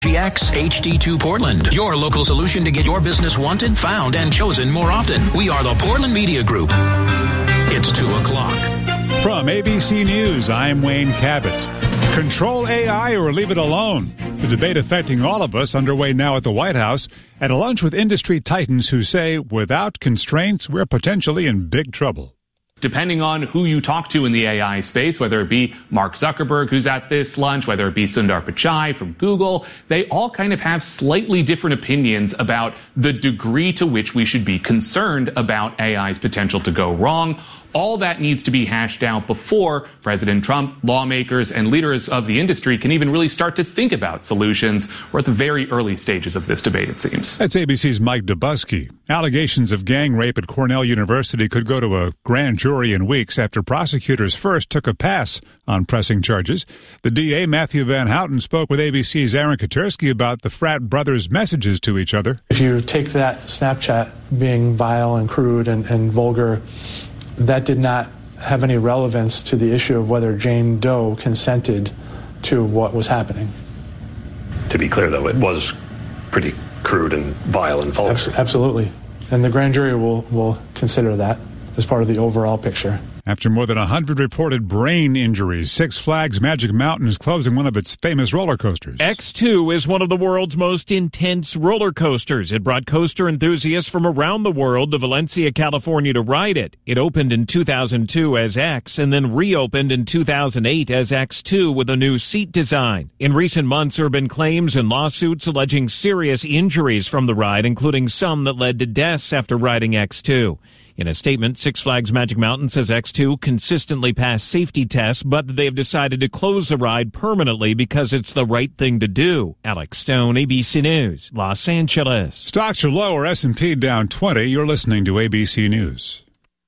GX HD2 Portland, your local solution to get your business wanted, found, and chosen more often. We are the Portland Media Group. It's 2 o'clock. From ABC News, I'm Wayne Cabot. Control AI or leave it alone? The debate affecting all of us underway now at the White House at a lunch with industry titans who say without constraints, we're potentially in big trouble. Depending on who you talk to in the AI space, whether it be Mark Zuckerberg, who's at this lunch, whether it be Sundar Pichai from Google, they all kind of have slightly different opinions about the degree to which we should be concerned about AI's potential to go wrong. All that needs to be hashed out before President Trump, lawmakers, and leaders of the industry can even really start to think about solutions. We're at the very early stages of this debate, it seems. That's ABC's Mike Dubusky. Allegations of gang rape at Cornell University could go to a grand jury in weeks after prosecutors first took a pass on pressing charges. The DA, Matthew Van Houten, spoke with ABC's Aaron Katersky about the frat brothers' messages to each other. If you take that Snapchat being vile and crude and vulgar, that did not have any relevance to the issue of whether Jane Doe consented to what was happening. To be clear, though, it was pretty crude and vile and vulgar. Absolutely. And the grand jury will consider that as part of the overall picture. After more than 100 reported brain injuries, Six Flags Magic Mountain is closing one of its famous roller coasters. X2 is one of the world's most intense roller coasters. It brought coaster enthusiasts from around the world to Valencia, California to ride it. It opened in 2002 as X and then reopened in 2008 as X2 with a new seat design. In recent months, there have been claims and lawsuits alleging serious injuries from the ride, including some that led to deaths after riding X2. In a statement, Six Flags Magic Mountain says X2 consistently passed safety tests, but they have decided to close the ride permanently because it's the right thing to do. Alex Stone, ABC News, Los Angeles. Stocks are lower, S&P down 20. You're listening to ABC News.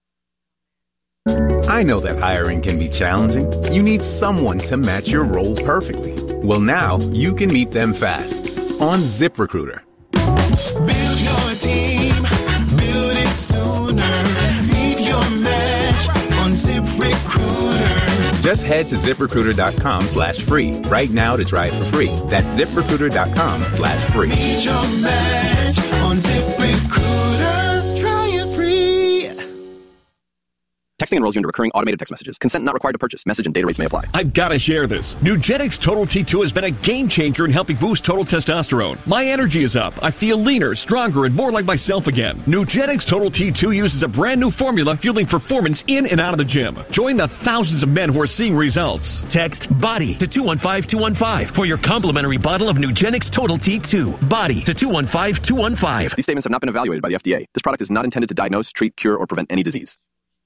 I know that hiring can be challenging. You need someone to match your role perfectly. Well, now you can meet them fast on ZipRecruiter. Build your team, build it sooner. Meet your match on ZipRecruiter. Just head to ZipRecruiter.com/free right now to try it for free. That's ZipRecruiter.com/free. Meet your match on ZipRecruiter. Try it free. Texting enrolls you into recurring automated text messages. Consent not required to purchase. Message and data rates may apply. I've got to share this. Nugenix Total T2 has been a game changer in helping boost total testosterone. My energy is up. I feel leaner, stronger, and more like myself again. Nugenix Total T2 uses a brand new formula fueling performance in and out of the gym. Join the thousands of men who are seeing results. Text BODY to 215215 for your complimentary bottle of Nugenix Total T2. BODY to 215215. These statements have not been evaluated by the FDA. This product is not intended to diagnose, treat, cure, or prevent any disease.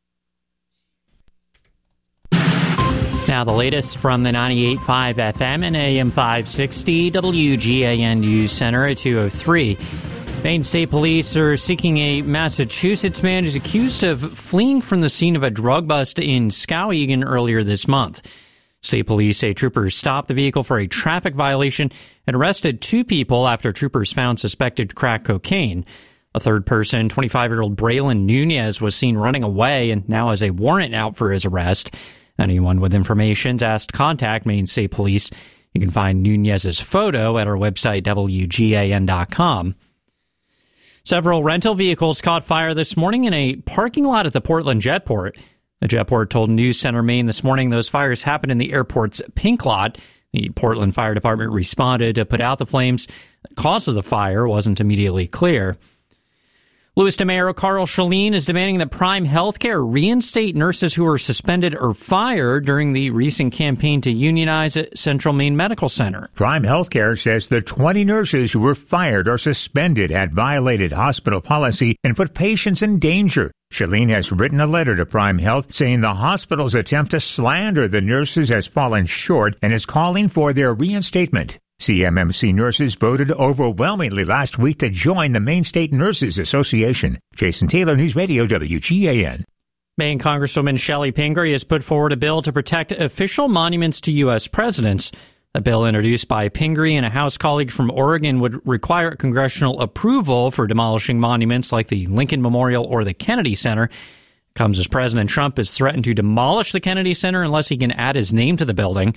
Now the latest from the 98.5 FM and AM 560 WGAN News Center at 2:03. Maine State Police are seeking a Massachusetts man who's accused of fleeing from the scene of a drug bust in Skowhegan earlier this month. State Police say troopers stopped the vehicle for a traffic violation and arrested two people after troopers found suspected crack cocaine. A third person, 25-year-old Braylon Nunez, was seen running away and now has a warrant out for his arrest. Anyone with information is asked to contact Maine State Police. You can find Nunez's photo at our website, WGAN.com. Several rental vehicles caught fire this morning in a parking lot at the Portland Jetport. The Jetport told News Center Maine this morning those fires happened in the airport's pink lot. The Portland Fire Department responded to put out the flames. The cause of the fire wasn't immediately clear. Lewiston Mayor Carl Shaleen is demanding that Prime Healthcare reinstate nurses who were suspended or fired during the recent campaign to unionize at Central Maine Medical Center. Prime Healthcare says the 20 nurses who were fired or suspended had violated hospital policy and put patients in danger. Shaleen has written a letter to Prime Health saying the hospital's attempt to slander the nurses has fallen short and is calling for their reinstatement. CMMC nurses voted overwhelmingly last week to join the Maine State Nurses Association. Jason Taylor, News Radio, WGAN. Maine Congresswoman Shelley Pingree has put forward a bill to protect official monuments to U.S. presidents. A bill introduced by Pingree and a House colleague from Oregon would require congressional approval for demolishing monuments like the Lincoln Memorial or the Kennedy Center. It comes as President Trump has threatened to demolish the Kennedy Center unless he can add his name to the building.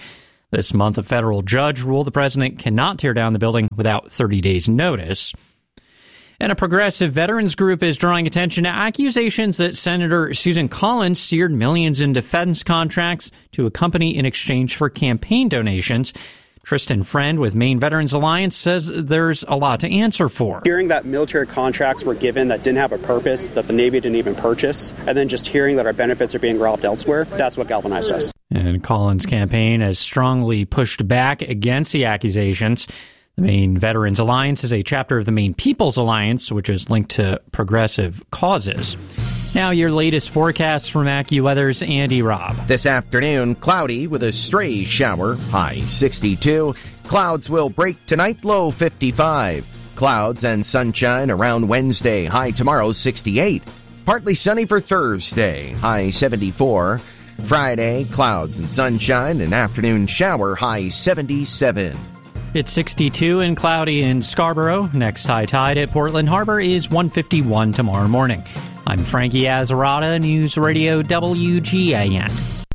This month, a federal judge ruled the president cannot tear down the building without 30 days' notice. And a progressive veterans group is drawing attention to accusations that Senator Susan Collins steered millions in defense contracts to a company in exchange for campaign donations. Tristan Friend with Maine Veterans Alliance says there's a lot to answer for. Hearing that military contracts were given that didn't have a purpose, that the Navy didn't even purchase, and then just hearing that our benefits are being robbed elsewhere, that's what galvanized us. And Collins' campaign has strongly pushed back against the accusations. The Maine Veterans Alliance is a chapter of the Maine People's Alliance, which is linked to progressive causes. Now your latest forecast from AccuWeather's Andy Robb. This afternoon, cloudy with a stray shower, high 62. Clouds will break tonight, low 55. Clouds and sunshine around Wednesday, high tomorrow 68. Partly sunny for Thursday, high 74. Friday, clouds and sunshine, an afternoon shower, high 77. It's 62 and cloudy in Scarborough. Next high tide at Portland Harbor is 151 tomorrow morning. I'm Frankie Azzarata, News Radio WGAN.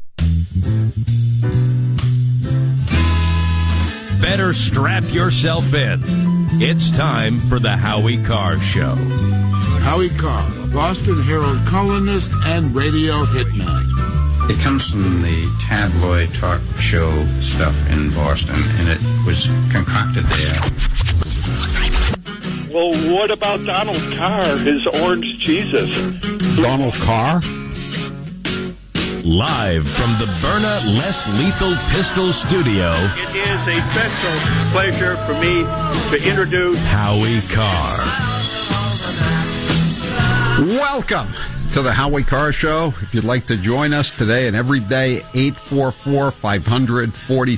Better strap yourself in. It's time for the Howie Carr Show. Howie Carr, a Boston Herald columnist and radio hitman. It comes from the tabloid talk show stuff in Boston, and it was concocted there. Well, what about Donald Carr, his orange Jesus? Donald Carr? Live from the Byrna Less Lethal Pistol Studio. It is a special pleasure for me to introduce Howie Carr. Welcome to the Howie Carr Show. If you'd like to join us today and every day, 844-500-4242,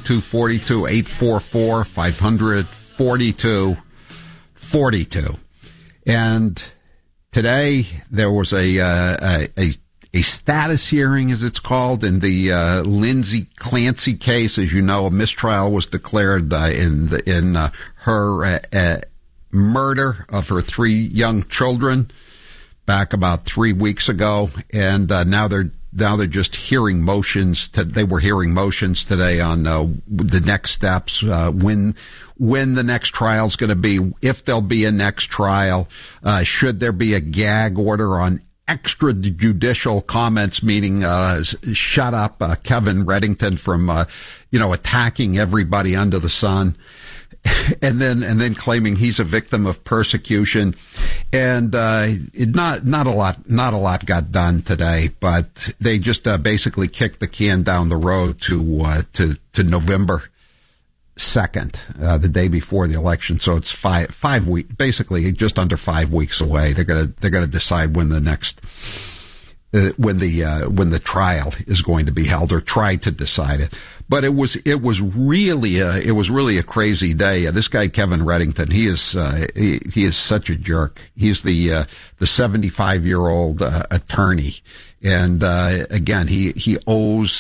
844-500-4242. And today there was a status hearing, as it's called, in the Lindsay Clancy case. As you know, a mistrial was declared in her murder of her 3 young children back about 3 weeks ago, and now they're just hearing motions. They were hearing motions today on the next steps, when the next trial's going to be, if there'll be a next trial, should there be a gag order on extrajudicial comments, meaning shut up Kevin Reddington from attacking everybody under the sun. And then claiming he's a victim of persecution, and not a lot got done today, but they just basically kicked the can down the road to November 2nd, the day before the election. So it's 5 weeks, basically just under 5 weeks away. They're gonna decide when the next when the trial is going to be held, or try to decide it. But it was really a crazy day. This guy Kevin Reddington, he is such a jerk. He's the 75-year-old attorney, and again he owes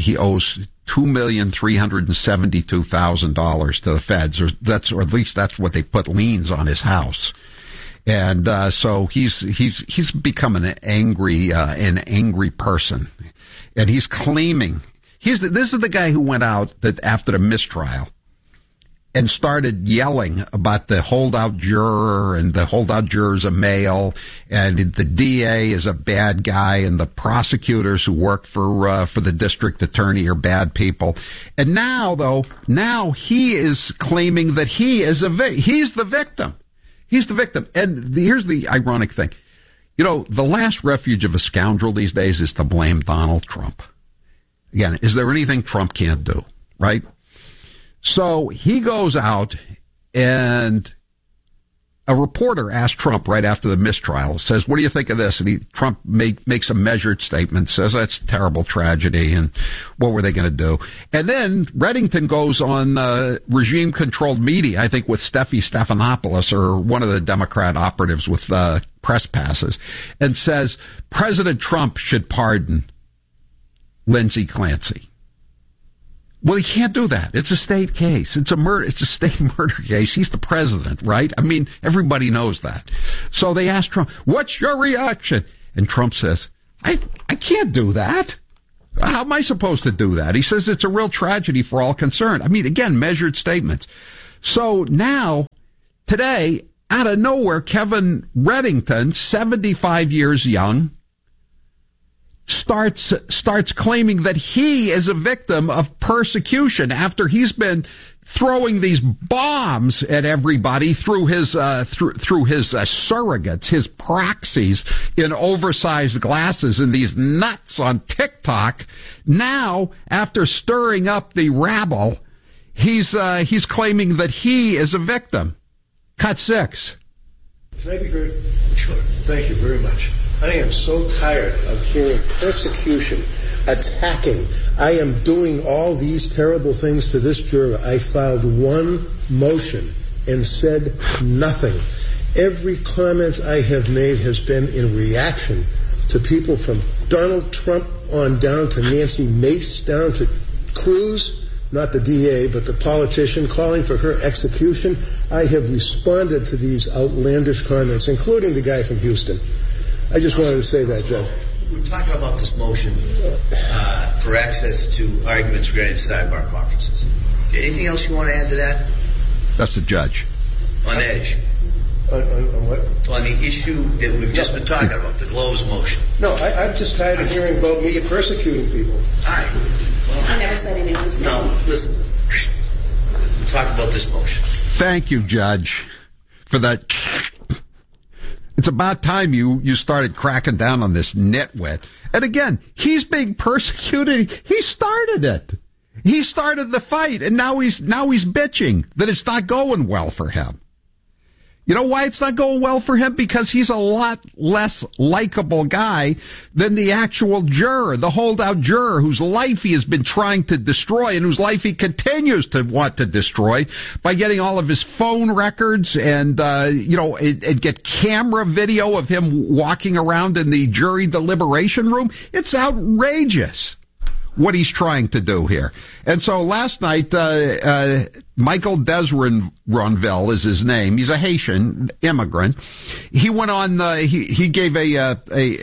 $2,372,000 to the feds, or at least that's what they put liens on his house. And so he's become an angry person, and he's claiming this is the guy who went out after the mistrial and started yelling about the holdout juror, and the holdout juror's a male, and the DA is a bad guy, and the prosecutors who work for the district attorney are bad people. And now he is claiming that he's the victim. He's the victim. And here's the ironic thing. The last refuge of a scoundrel these days is to blame Donald Trump. Again, is there anything Trump can't do, right? So he goes out, and a reporter asked Trump right after the mistrial, says, what do you think of this? And Trump makes a measured statement, says that's a terrible tragedy, and what were they going to do? And then Reddington goes on regime-controlled media, I think with Steffi Stephanopoulos, or one of the Democrat operatives with press passes, and says President Trump should pardon Lindsay Clancy. Well, he can't do that. It's a state case. It's a murder. It's a state murder case. He's the president, right? I mean, everybody knows that. So they asked Trump, what's your reaction? And Trump says, I can't do that. How am I supposed to do that? He says it's a real tragedy for all concerned. I mean, again, measured statements. So now, today, out of nowhere, Kevin Reddington, 75 years young, starts claiming that he is a victim of persecution after he's been throwing these bombs at everybody through his surrogates, his proxies in oversized glasses and these nuts on TikTok. Now, after stirring up the rabble, he's claiming that he is a victim. Cut 6. Can I be heard? Sure. Thank you very much. I am so tired of hearing persecution, attacking. I am doing all these terrible things to this juror. I filed one motion and said nothing. Every comment I have made has been in reaction to people from Donald Trump on down to Nancy Mace, down to Cruz, not the DA, but the politician, calling for her execution. I have responded to these outlandish comments, including the guy from Houston. I just wanted to say that, Judge. We're talking about this motion for access to arguments regarding sidebar conferences. Anything else you want to add to that? That's the judge. On that issue. On what? On the issue that we've just been talking about, the Gloves motion. No, I'm just tired of hearing about me persecuting people. All right. Well, I never said anything. No, listen. We'll talk about this motion. Thank you, Judge, for that. It's about time you started cracking down on this nitwit. And again, he's being persecuted. He started it. He started the fight, and now he's bitching that it's not going well for him. You know why it's not going well for him? Because he's a lot less likable guy than the actual juror, the holdout juror whose life he has been trying to destroy and whose life he continues to want to destroy by getting all of his phone records and get camera video of him walking around in the jury deliberation room. It's outrageous what he's trying to do here. And so last night, Michael Desronville is his name. He's a Haitian immigrant. He went on, he gave a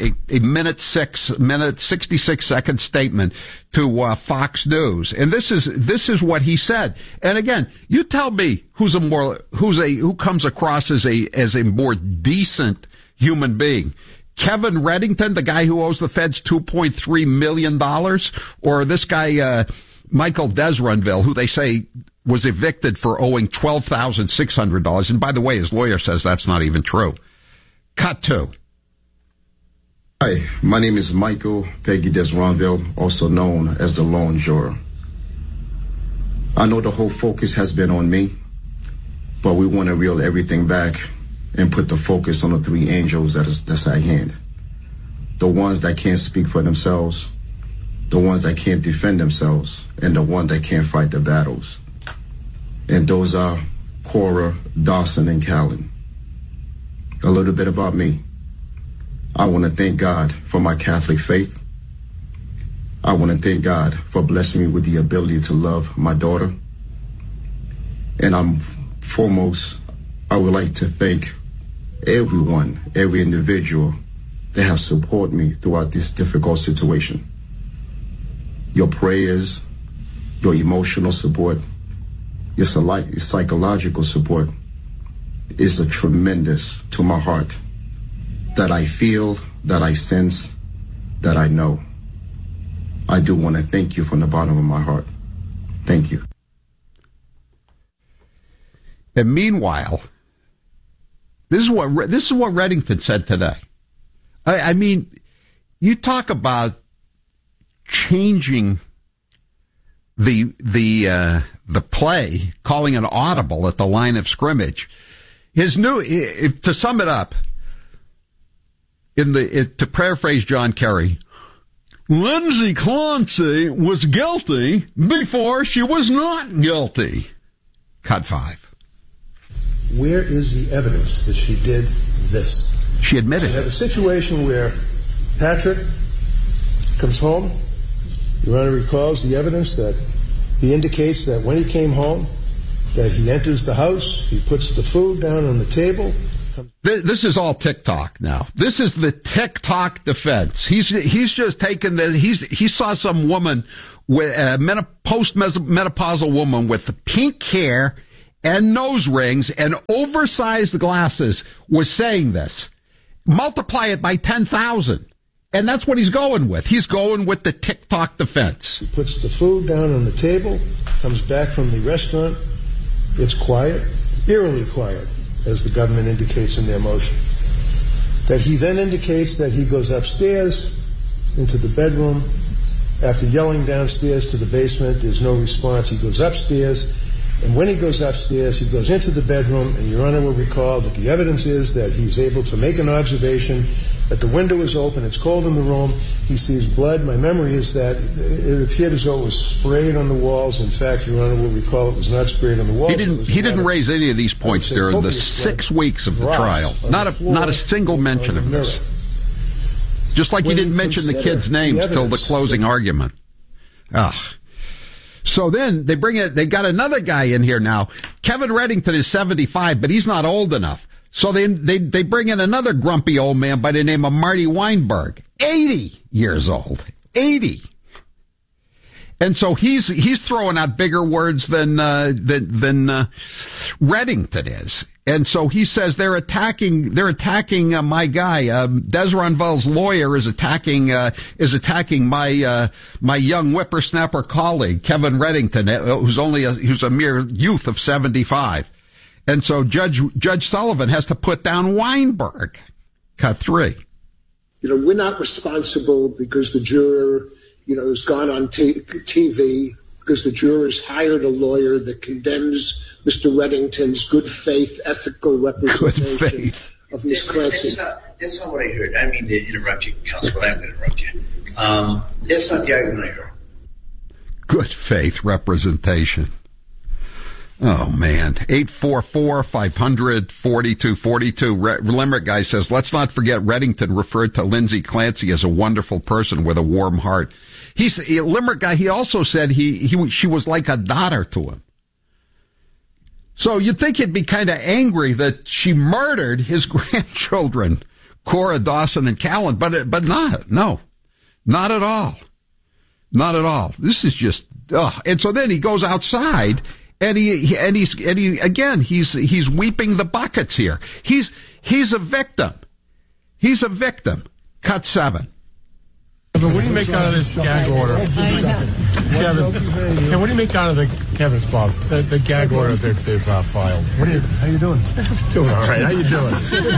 66-second statement to Fox News. And this is what he said. And again, you tell me who comes across as a more decent human being. Kevin Reddington, the guy who owes the feds $2.3 million, or this guy, Michael Desronville, who they say was evicted for owing $12,600. And by the way, his lawyer says that's not even true. Cut 2. Hi, my name is Michael Peggy Desronville, also known as the Lone Juror. I know the whole focus has been on me, but we want to reel everything back and put the focus on the three angels that's at hand. The ones that can't speak for themselves, the ones that can't defend themselves, and the ones that can't fight the battles. And those are Cora, Dawson, and Callan. A little bit about me. I want to thank God for my Catholic faith. I want to thank God for blessing me with the ability to love my daughter. And foremost, I would like to thank everyone, every individual that have supported me throughout this difficult situation. Your prayers, your emotional support, your psychological support is a tremendous to my heart that I feel, that I sense, that I know. I do want to thank you from the bottom of my heart. Thank you. And meanwhile, this is what Reddington said today. I mean, you talk about changing the play, calling an audible at the line of scrimmage. To sum it up, to paraphrase John Kerry, Lindsay Clancy was guilty before she was not guilty. Cut 5. Where is the evidence that she did this? She admitted. We have a situation where Patrick comes home. Your Honor recalls the evidence that he indicates that when he came home, that he enters the house, he puts the food down on the table, This is all TikTok now. This is the TikTok defense. He's just taken he saw some woman with post-menopausal woman with pink hair and nose rings and oversized glasses was saying this. Multiply it by 10,000. And that's what he's going with. He's going with the TikTok defense. He puts the food down on the table, comes back from the restaurant. It's quiet, eerily quiet, as the government indicates in their motion. That he then indicates that he goes upstairs into the bedroom. After yelling downstairs to the basement, there's no response. He goes upstairs. And when he goes upstairs, he goes into the bedroom, and Your Honor will recall that the evidence is that he's able to make an observation that the window is open, it's cold in the room, he sees blood. My memory is that it appeared as though it was sprayed on the walls. In fact, Your Honor will recall it was not sprayed on the walls. He didn't raise any of these points during the 6 weeks of the trial. Not a single mention of this. Just like he didn't mention the kids' names till the closing argument. Ugh. So then they got another guy in here now. Kevin Reddington is 75, but he's not old enough. So they bring in another grumpy old man by the name of Marty Weinberg, 80 years old, 80. And so he's throwing out bigger words than Reddington is. And so he says they're attacking my guy. Des Ronville's lawyer is attacking my young whippersnapper colleague, Kevin Reddington, who's a mere youth of 75. And so Judge Sullivan has to put down Weinberg. Cut 3. We're not responsible because the juror, has gone on TV, because the jurors hired a lawyer that condemns Mr. Reddington's good faith, ethical representation of Ms. Clancy. That's not what I heard. I didn't mean to interrupt you, Counsel, but I'm going to interrupt you. That's not the argument I heard. Good faith representation. Oh, man. 844-500-4242. Limerick guy says, let's not forget Reddington referred to Lindsay Clancy as a wonderful person with a warm heart. Limerick guy, he also said she was like a daughter to him. So you'd think he'd be kind of angry that she murdered his grandchildren, Cora, Dawson, and Callan, but not. No, not at all. Not at all. This is just, and so then he goes outside and he's weeping the buckets here. He's a victim. He's a victim. Cut 7. But what do you make out of this gag order? Kevin, what do you make out of Kevin's Bob, the gag order that they've filed? How you doing? Doing all right. How you doing?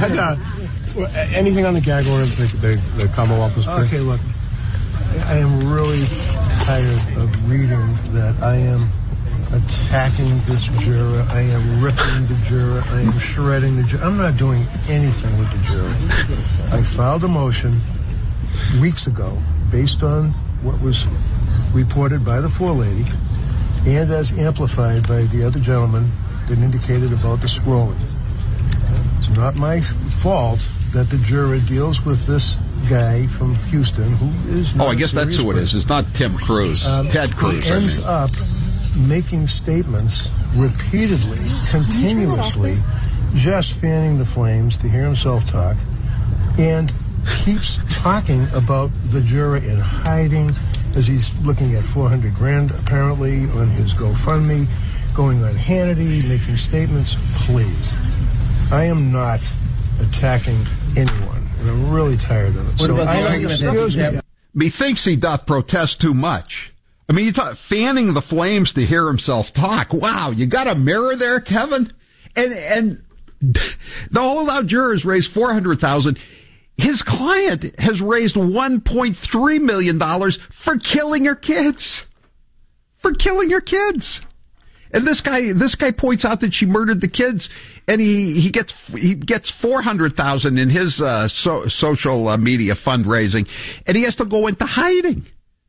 Anything on the gag order the Commonwealth has put? Okay, look, I am really tired of reading that I am attacking this juror. I am ripping the juror. I am shredding the juror. I'm not doing anything with the juror. I filed a motion weeks ago based on what was reported by the forelady and as amplified by the other gentleman that indicated about the scrolling. It's not my fault that the juror deals with this guy from Houston who is not I guess that's who it is. It's not Tim Cruz. Ted Cruz. He ends up making statements repeatedly, continuously, just fanning the flames to hear himself talk, and keeps talking about the juror in hiding as he's looking at $400,000 apparently on his GoFundMe, going on Hannity, making statements. Please, I am not attacking anyone, and I'm really tired of it. What about the argument? Methinks he doth protest too much. I mean, fanning the flames to hear himself talk. Wow, you got a mirror there, Kevin? And the holdout jurors raised $400,000. His client has raised $1.3 million for killing her kids. For killing her kids. And this guy points out that she murdered the kids, and he gets $400,000 in his social media fundraising, and he has to go into hiding.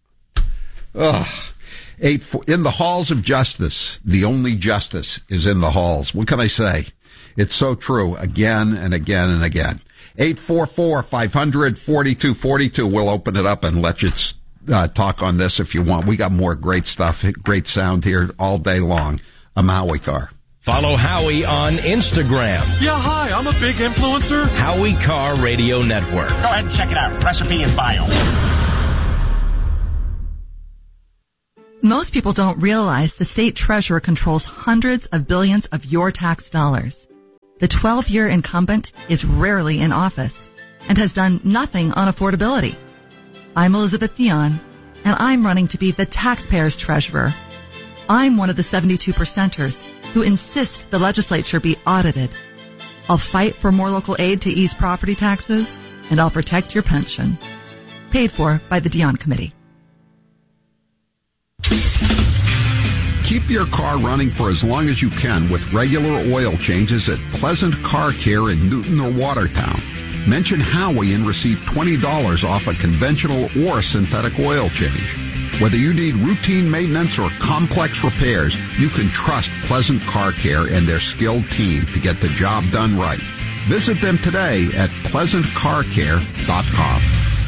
Ugh. In the halls of justice, the only justice is in the halls. What can I say? It's so true again and again and again. 844-500-4242. We'll open it up and let you talk on this if you want. We got more great stuff, great sound here all day long. I'm Howie Carr. Follow Howie on Instagram. Yeah, hi, I'm a big influencer. Howie Carr Radio Network. Go ahead and check it out. Recipe in bio. Most people don't realize the state treasurer controls hundreds of billions of your tax dollars. The 12-year incumbent is rarely in office and has done nothing on affordability. I'm Elizabeth Dion, and I'm running to be the taxpayer's treasurer. I'm one of the 72%ers who insist the legislature be audited. I'll fight for more local aid to ease property taxes, and I'll protect your pension. Paid for by the Dion Committee. Keep your car running for as long as you can with regular oil changes at Pleasant Car Care in Newton or Watertown. Mention Howie and receive $20 off a conventional or synthetic oil change. Whether you need routine maintenance or complex repairs, you can trust Pleasant Car Care and their skilled team to get the job done right. Visit them today at pleasantcarcare.com.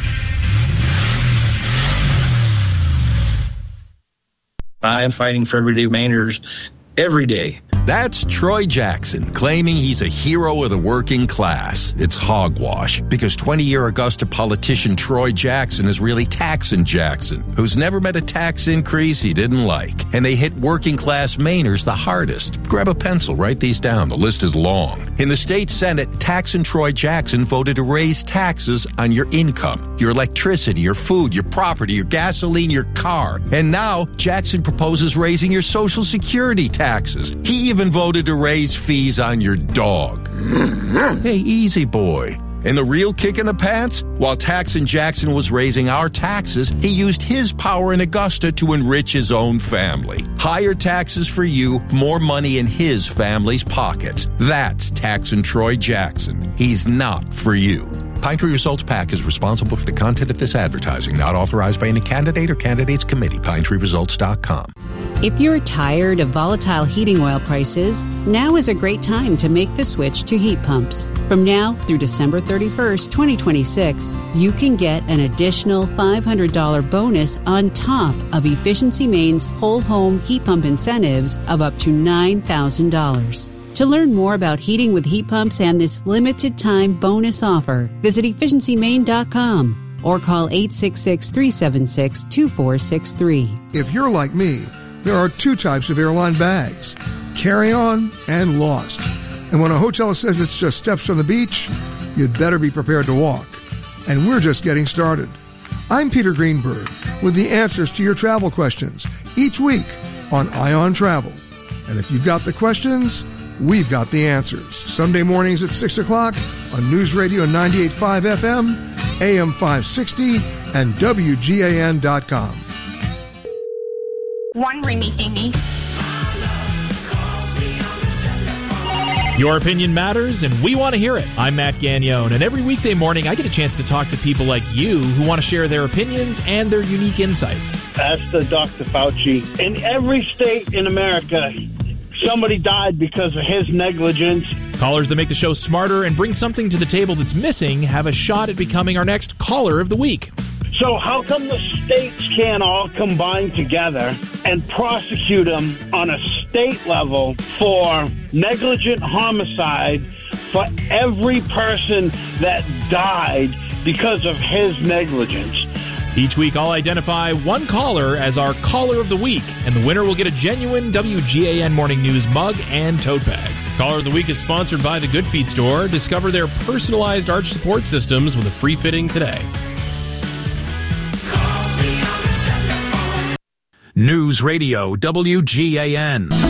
I am fighting for everyday Mainers every day. That's Troy Jackson, claiming he's a hero of the working class. It's hogwash, because 20-year Augusta politician Troy Jackson is really Taxin' Jackson, who's never met a tax increase he didn't like. And they hit working class Mainers the hardest. Grab a pencil, write these down. The list is long. In the state Senate, Taxin' Troy Jackson voted to raise taxes on your income, your electricity, your food, your property, your gasoline, your car. And now, Jackson proposes raising your Social Security taxes. He even voted to raise fees on your dog. Hey, easy boy. And the real kick in the pants? While Taxin' Jackson was raising our taxes, he used his power in Augusta to enrich his own family. Higher taxes for you, more money in his family's pockets. That's Taxin' Troy Jackson. He's not for you. Pine Tree Results PAC is responsible for the content of this advertising, not authorized by any candidate or candidates committee. PineTreeResults.com. If you're tired of volatile heating oil prices, now is a great time to make the switch to heat pumps. From now through December 31st, 2026, you can get an additional $500 bonus on top of Efficiency Maine's whole home heat pump incentives of up to $9,000. To learn more about heating with heat pumps and this limited time bonus offer, visit efficiencymaine.com or call 866-376-2463. If you're like me, there are two types of airline bags, carry-on and lost. And when a hotel says it's just steps from the beach, you'd better be prepared to walk. And we're just getting started. I'm Peter Greenberg with the answers to your travel questions each week on Ion Travel. And if you've got the questions, we've got the answers. Sunday mornings at 6 o'clock on News Radio 98.5 FM, AM 560, and WGAN.com. One ringy dingy. Your opinion matters, and we want to hear it. I'm Matt Gagnone, and every weekday morning I get a chance to talk to people like you who want to share their opinions and their unique insights. Ask the Dr. Fauci. In every state in America, somebody died because of his negligence. Callers that make the show smarter and bring something to the table that's missing have a shot at becoming our next Caller of the Week. So how come the states can't all combine together and prosecute him on a state level for negligent homicide for every person that died because of his negligence? Each week, I'll identify one caller as our Caller of the Week, and the winner will get a genuine WGAN Morning News mug and tote bag. Caller of the Week is sponsored by the Good Feet Store. Discover their personalized arch support systems with a free fitting today. News Radio WGAN.